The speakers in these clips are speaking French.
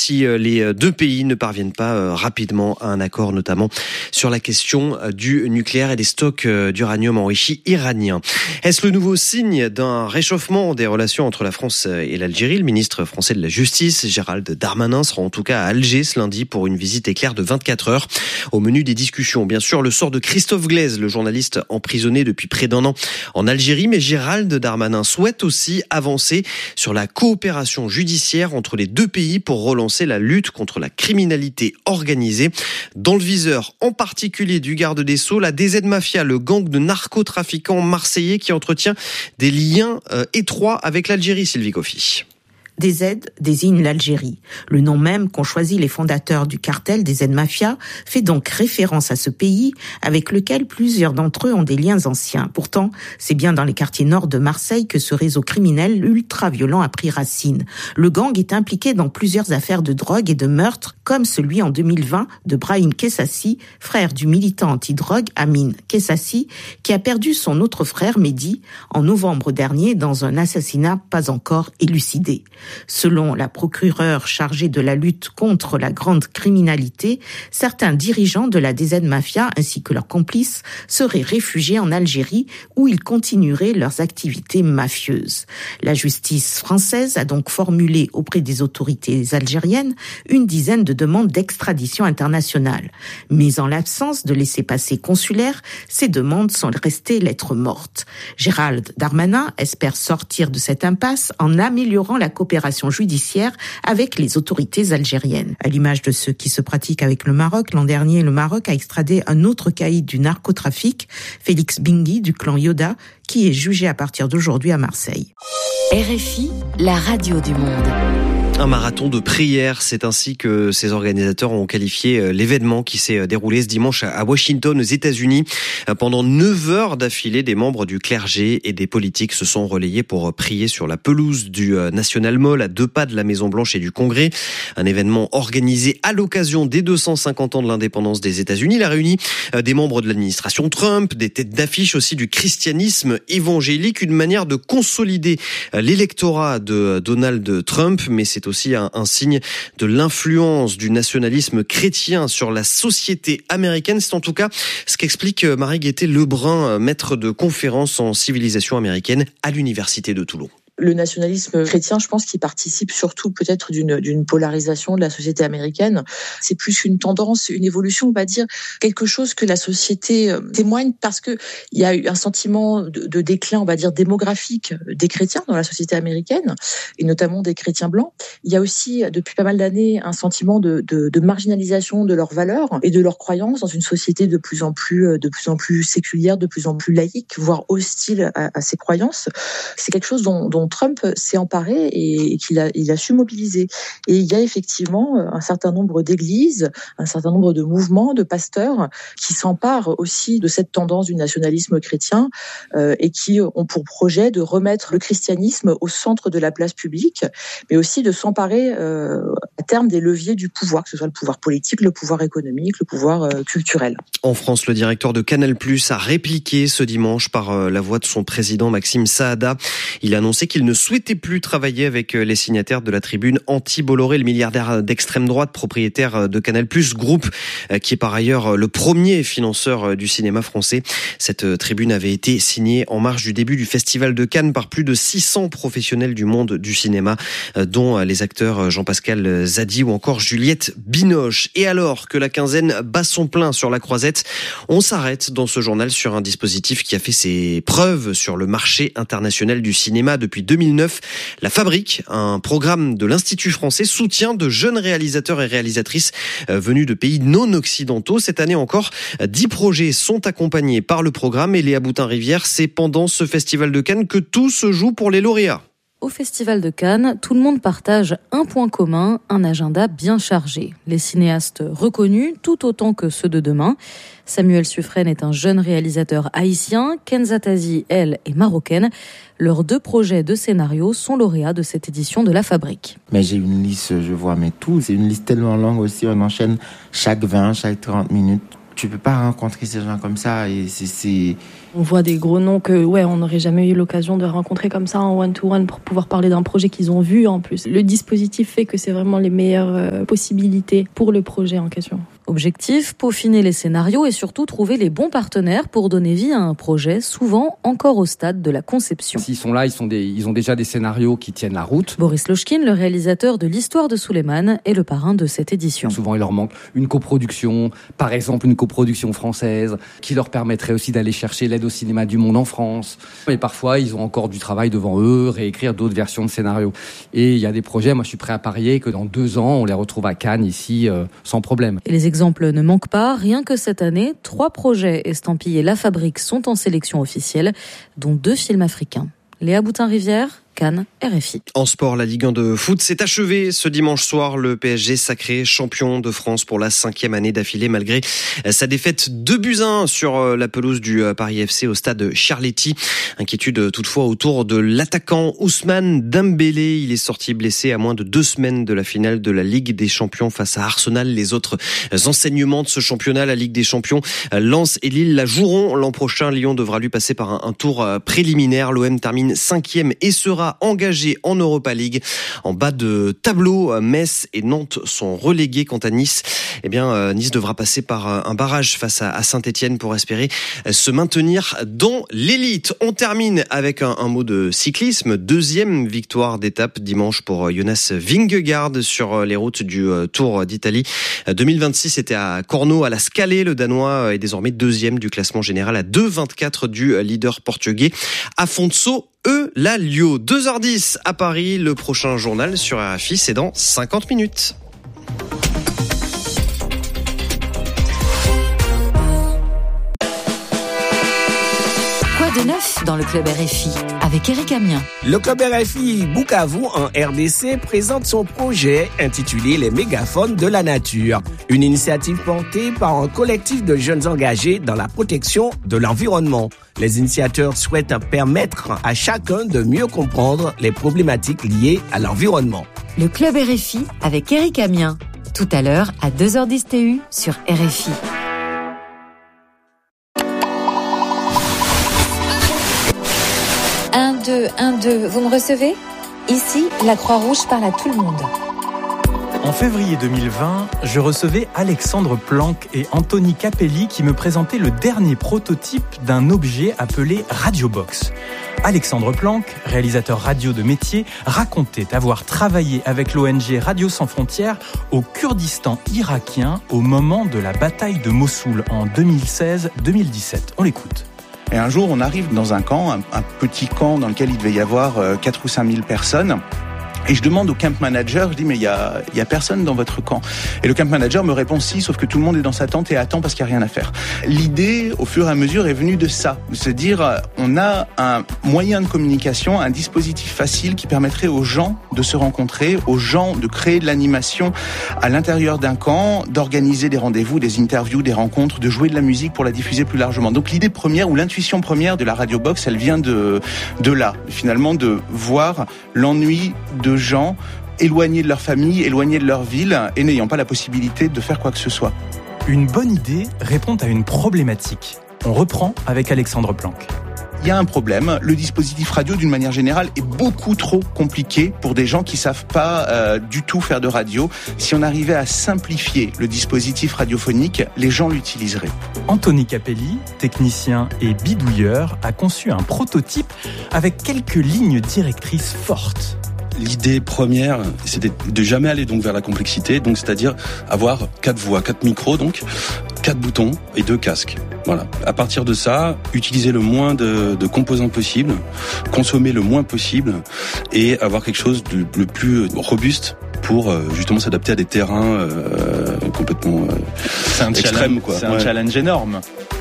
si les deux pays ne parviennent pas rapidement à un accord, notamment sur la question du nucléaire et des stocks d'uranium enrichi iranien. Est-ce le nouveau signe d'un réchauffement des relations entre la France et l'Algérie ? Le ministre français de la Justice, Gérald Darmanin, sera en tout cas à Alger ce lundi pour une visite éclair de 24 heures. Au menu des discussions, bien sûr, le sort de Christophe Glaise, le journaliste emprisonné depuis près d'1 an en Algérie, mais Gérald Darmanin souhaite aussi avancer sur la coopération judiciaire entre les deux pays pour relancer la lutte contre la criminalité organisée. Dans le viseur, en particulier du garde des Sceaux, la DZ Mafia, le gang de narcotrafiquants marseillais qui entretient des liens étroits avec l'Algérie, Sylvie Coffy. DZ désigne l'Algérie. Le nom même qu'ont choisi les fondateurs du cartel DZ Mafia fait donc référence à ce pays avec lequel plusieurs d'entre eux ont des liens anciens. Pourtant, c'est bien dans les quartiers nord de Marseille que ce réseau criminel ultra-violent a pris racine. Le gang est impliqué dans plusieurs affaires de drogue et de meurtre, comme celui en 2020 de Brahim Kessassi, frère du militant anti-drogue Amin Kessassi, qui a perdu son autre frère Mehdi en novembre dernier dans un assassinat pas encore élucidé. Selon la procureure chargée de la lutte contre la grande criminalité, certains dirigeants de la DZ Mafia ainsi que leurs complices seraient réfugiés en Algérie où ils continueraient leurs activités mafieuses. La justice française a donc formulé auprès des autorités algériennes une dizaine de demandes d'extradition internationale. Mais en l'absence de laissez-passer consulaires, ces demandes sont restées lettres mortes. Gérald Darmanin espère sortir de cette impasse en améliorant la coopération judiciaire avec les autorités algériennes. À l'image de ce qui se pratique avec le Maroc, l'an dernier, le Maroc a extradé un autre caïd du narcotrafic, Félix Bingui du clan Yoda, qui est jugé à partir d'aujourd'hui à Marseille. RFI, la radio du monde. Un marathon de prière, c'est ainsi que ses organisateurs ont qualifié l'événement qui s'est déroulé ce dimanche à Washington, aux États-Unis. Pendant 9 heures d'affilée, des membres du clergé et des politiques se sont relayés pour prier sur la pelouse du National Mall, à 2 pas de la Maison-Blanche et du Congrès. Un événement organisé à l'occasion des 250 ans de l'indépendance des États-Unis. Il a réuni des membres de l'administration Trump, des têtes d'affiche aussi du christianisme évangélique, une manière de consolider l'électorat de Donald Trump, mais c'est aussi un signe de l'influence du nationalisme chrétien sur la société américaine. C'est en tout cas ce qu'explique Marie-Guettet Lebrun, maître de conférences en civilisation américaine à l'université de Toulon. Le nationalisme chrétien, je pense qu'il participe surtout peut-être d'une polarisation de la société américaine. C'est plus une tendance, une évolution, on va dire, quelque chose que la société témoigne parce que il y a eu un sentiment de déclin, on va dire, démographique des chrétiens dans la société américaine et notamment des chrétiens blancs. Il y a aussi, depuis pas mal d'années, un sentiment de marginalisation de leurs valeurs et de leurs croyances dans une société de plus en plus séculière, de plus en plus laïque, voire hostile à ces croyances. C'est quelque chose dont Trump s'est emparé et qu'il a su mobiliser. Et il y a effectivement un certain nombre d'églises, un certain nombre de mouvements, de pasteurs qui s'emparent aussi de cette tendance du nationalisme chrétien et qui ont pour projet de remettre le christianisme au centre de la place publique, mais aussi de s'emparer à terme des leviers du pouvoir, que ce soit le pouvoir politique, le pouvoir économique, le pouvoir culturel. En France, le directeur de Canal+ a répliqué ce dimanche par la voix de son président Maxime Saada. Il a annoncé qu'il ne souhaitait plus travailler avec les signataires de la tribune anti-Bolloré, le milliardaire d'extrême droite, propriétaire de Canal+, groupe qui est par ailleurs le premier financeur du cinéma français. Cette tribune avait été signée en marge du début du Festival de Cannes par plus de 600 professionnels du monde du cinéma, dont les acteurs Jean-Pascal Zadi ou encore Juliette Binoche. Et alors que la quinzaine bat son plein sur la Croisette, on s'arrête dans ce journal sur un dispositif qui a fait ses preuves sur le marché international du cinéma depuis 2009. La Fabrique, un programme de l'Institut français, soutient de jeunes réalisateurs et réalisatrices venus de pays non occidentaux. Cette année encore, 10 projets sont accompagnés par le programme et Léa Boutin-Rivière, c'est pendant ce festival de Cannes que tout se joue pour les lauréats. Au Festival de Cannes, tout le monde partage un point commun, un agenda bien chargé. Les cinéastes reconnus, tout autant que ceux de demain. Samuel Suffren est un jeune réalisateur haïtien. Kenza Tazi, elle, est marocaine. Leurs 2 projets de scénario sont lauréats de cette édition de La Fabrique. Mais j'ai une liste, je vois, mais tout. C'est une liste tellement longue aussi, on enchaîne chaque 20, chaque 30 minutes. Tu peux pas rencontrer ces gens comme ça et c'est... On voit des gros noms que on n'aurait jamais eu l'occasion de rencontrer comme ça en one-to-one pour pouvoir parler d'un projet qu'ils ont vu en plus. Le dispositif fait que c'est vraiment les meilleures possibilités pour le projet en question. Objectif, peaufiner les scénarios et surtout trouver les bons partenaires pour donner vie à un projet souvent encore au stade de la conception. S'ils sont là, ils ont déjà des scénarios qui tiennent la route. Boris Lochkin, le réalisateur de l'Histoire de Souleymane, est le parrain de cette édition. Souvent, il leur manque une coproduction, par exemple une coproduction française, qui leur permettrait aussi d'aller chercher l'aide au cinéma du monde en France. Et parfois, ils ont encore du travail devant eux, réécrire d'autres versions de scénarios. Et il y a des projets, moi je suis prêt à parier que dans 2 ans, on les retrouve à Cannes, ici, sans problème. Et les exemples ne manquent pas. Rien que cette année, 3 projets estampillés La Fabrique sont en sélection officielle, dont 2 films africains. Léa Boutin-Rivière, Cannes, RFI. En sport, la Ligue 1 de foot s'est achevée ce dimanche soir. Le PSG sacré champion de France pour la 5e année d'affilée malgré sa défaite 2-1 sur la pelouse du Paris FC au stade Charletti. Inquiétude toutefois autour de l'attaquant Ousmane Dembélé. Il est sorti blessé à moins de 2 semaines de la finale de la Ligue des Champions face à Arsenal. Les autres enseignements de ce championnat, la Ligue des Champions, Lens et Lille la joueront l'an prochain. Lyon devra lui passer par un tour préliminaire. L'OM termine 5e et sera engagé en Europa League. En bas de tableau, Metz et Nantes sont relégués. Quant à Nice, Nice devra passer par un barrage face à Saint-Etienne pour espérer se maintenir dans l'élite. On termine avec un mot de cyclisme. 2e victoire d'étape dimanche pour Jonas Vingegaard sur les routes du Tour d'Italie. 2026 était à Corno, à la Scalée. Le Danois est désormais 2e du classement général à 2,24 du leader portugais Afonso Eulalio. 2h10 à Paris. Le prochain journal sur RFI, c'est dans 50 minutes. Quoi de neuf dans le Club RFI avec Eric Amiens. Le Club RFI Bukavu en RDC présente son projet intitulé Les mégaphones de la nature. Une initiative portée par un collectif de jeunes engagés dans la protection de l'environnement. Les initiateurs souhaitent permettre à chacun de mieux comprendre les problématiques liées à l'environnement. Le Club RFI avec Eric Amiens. Tout à l'heure à 2h10 TU sur RFI. 1, 2, vous me recevez ? Ici, la Croix-Rouge parle à tout le monde. En février 2020, je recevais Alexandre Planck et Anthony Capelli qui me présentaient le dernier prototype d'un objet appelé Radiobox. Alexandre Planck, réalisateur radio de métier, racontait avoir travaillé avec l'ONG Radio Sans Frontières au Kurdistan irakien au moment de la bataille de Mossoul en 2016-2017. On l'écoute. Et un jour, on arrive dans un camp, un petit camp dans lequel il devait y avoir 4 ou 5 000 personnes. Et je demande au camp manager, je dis mais il y a personne dans votre camp. Et le camp manager me répond si, sauf que tout le monde est dans sa tente et attend parce qu'il n'y a rien à faire. L'idée, au fur et à mesure, est venue de ça, de se dire on a un moyen de communication, un dispositif facile qui permettrait aux gens de se rencontrer, aux gens de créer de l'animation à l'intérieur d'un camp, d'organiser des rendez-vous, des interviews, des rencontres, de jouer de la musique pour la diffuser plus largement. Donc l'idée première ou l'intuition première de la Radiobox, elle vient de là, finalement de voir l'ennui de gens éloignés de leur famille, éloignés de leur ville et n'ayant pas la possibilité de faire quoi que ce soit. Une bonne idée répond à une problématique. On reprend avec Alexandre Planck. Il y a un problème, le dispositif radio d'une manière générale est beaucoup trop compliqué pour des gens qui savent pas du tout faire de radio. Si on arrivait à simplifier le dispositif radiophonique, les gens l'utiliseraient. Anthony Capelli, technicien et bidouilleur, a conçu un prototype avec quelques lignes directrices fortes. L'idée première, c'était de jamais aller donc vers la complexité, donc c'est-à-dire avoir 4 voix, 4 micros, donc 4 boutons et 2 casques. Voilà. À partir de ça, utiliser le moins de composants possible, consommer le moins possible et avoir quelque chose de le plus robuste pour justement s'adapter à des terrains complètement extrêmes, quoi. C'est un challenge énorme.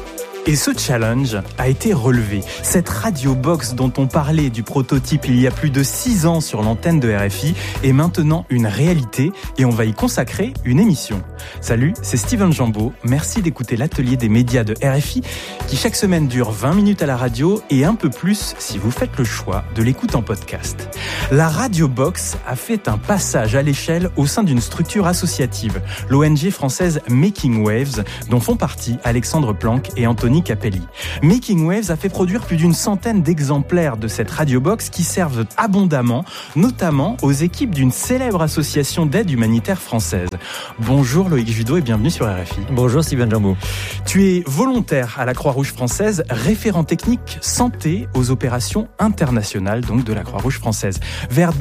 Et ce challenge a été relevé. Cette radio box dont on parlait du prototype il y a plus de 6 ans sur l'antenne de RFI est maintenant une réalité et on va y consacrer une émission. Salut, c'est Steven Jambeau. Merci d'écouter l'atelier des médias de RFI qui chaque semaine dure 20 minutes à la radio et un peu plus si vous faites le choix de l'écoute en podcast. La radio box a fait un passage à l'échelle au sein d'une structure associative, l'ONG française Making Waves, dont font partie Alexandre Planck et Anthony Capelli. Making Waves a fait produire plus d'une centaine d'exemplaires de cette radio box qui servent abondamment, notamment aux équipes d'une célèbre association d'aide humanitaire française. Bonjour Loïc Judeau et bienvenue sur RFI. Bonjour Steven Jambeau. Tu es volontaire à la Croix-Rouge française, référent technique santé aux opérations internationales donc de la Croix-Rouge française. Vers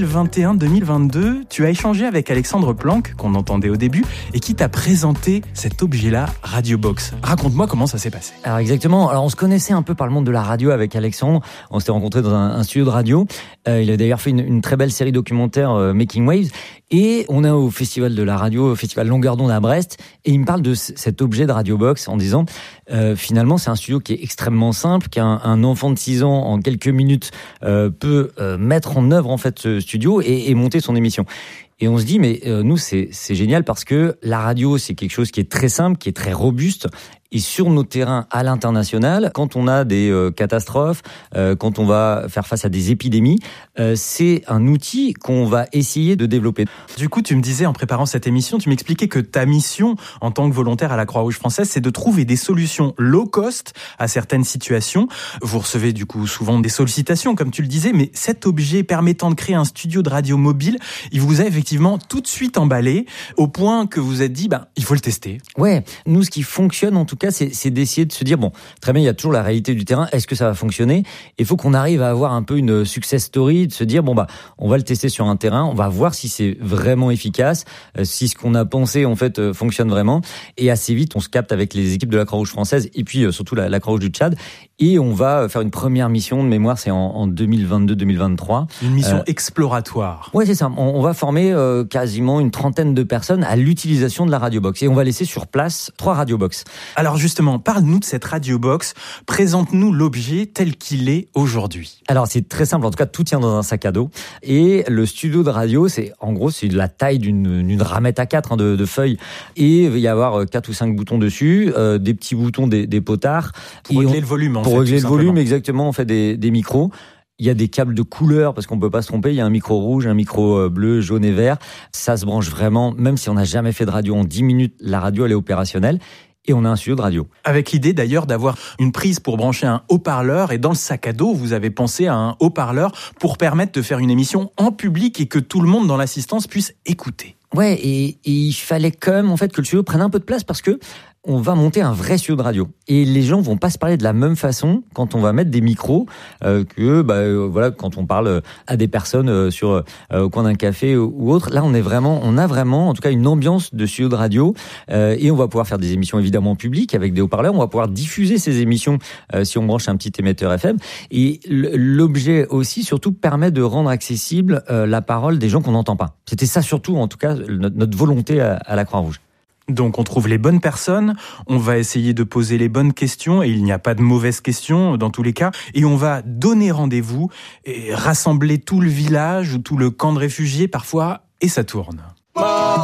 2021-2022, tu as échangé avec Alexandre Planck, qu'on entendait au début, et qui t'a présenté cet objet-là, Radio Box. Raconte-moi comment ça s'est passé. Alors exactement, on se connaissait un peu par le monde de la radio avec Alexandre, on s'était rencontrés dans un studio de radio, il a d'ailleurs fait une très belle série documentaire Making Waves, et on est au festival de la radio, au festival Longueur d'onde à Brest, et il me parle de cet objet de Radio Box en disant finalement c'est un studio qui est extrêmement simple, qu'un enfant de 6 ans en quelques minutes peut mettre en œuvre en fait ce studio et monter son émission. Et on se dit, mais nous, c'est génial parce que la radio, c'est quelque chose qui est très simple, qui est très robuste. Et sur nos terrains à l'international, quand on a des catastrophes, quand on va faire face à des épidémies, c'est un outil qu'on va essayer de développer. Du coup, tu me disais en préparant cette émission, tu m'expliquais que ta mission en tant que volontaire à la Croix-Rouge française, c'est de trouver des solutions low cost à certaines situations. Vous recevez du coup souvent des sollicitations, comme tu le disais, mais cet objet permettant de créer un studio de radio mobile, il vous a effectivement tout de suite emballé, au point que vous vous êtes dit, il faut le tester. Ouais, nous, ce qui fonctionne en tout cas, c'est d'essayer de se dire, bon, très bien, il y a toujours la réalité du terrain, est-ce que ça va fonctionner ? Il faut qu'on arrive à avoir un peu une success story, de se dire, on va le tester sur un terrain, on va voir si c'est vraiment efficace, si ce qu'on a pensé, en fait, fonctionne vraiment. Et assez vite, on se capte avec les équipes de la Croix-Rouge française et puis surtout la Croix-Rouge du Tchad. Et on va faire une première mission de mémoire, c'est en 2022-2023. Une mission exploratoire. Ouais, c'est ça. On va former quasiment une trentaine de personnes à l'utilisation de la radio box. Et on va laisser sur place 3 radio box. Alors justement, parle-nous de cette radio box. Présente-nous l'objet tel qu'il est aujourd'hui. Alors c'est très simple. En tout cas, tout tient dans un sac à dos. Et le studio de radio, c'est de la taille d'une ramette A4 de feuilles. Et il va y avoir 4 ou 5 boutons dessus, des petits boutons, des potards. Pour régler le volume, Pour régler le volume, exactement, on fait des micros. Il y a des câbles de couleur parce qu'on peut pas se tromper. Il y a un micro rouge, un micro bleu, jaune et vert. Ça se branche vraiment, même si on n'a jamais fait de radio en 10 minutes, la radio elle est opérationnelle. Et on a un studio de radio. Avec l'idée d'ailleurs d'avoir une prise pour brancher un haut-parleur. Et dans le sac à dos, vous avez pensé à un haut-parleur pour permettre de faire une émission en public et que tout le monde dans l'assistance puisse écouter. Ouais, et il fallait quand même en fait que le studio prenne un peu de place parce que on va monter un vrai studio de radio. Et les gens vont pas se parler de la même façon quand on va mettre des micros quand on parle à des personnes au coin d'un café ou autre. Là, on a vraiment en tout cas une ambiance de studio de radio et on va pouvoir faire des émissions évidemment en public avec des haut-parleurs. On va pouvoir diffuser ces émissions si on branche un petit émetteur FM. Et l'objet aussi surtout permet de rendre accessible la parole des gens qu'on n'entend pas. C'était ça surtout en tout cas notre volonté à la Croix-Rouge. Donc on trouve les bonnes personnes, on va essayer de poser les bonnes questions et il n'y a pas de mauvaises questions dans tous les cas et on va donner rendez-vous et rassembler tout le village ou tout le camp de réfugiés parfois et ça tourne.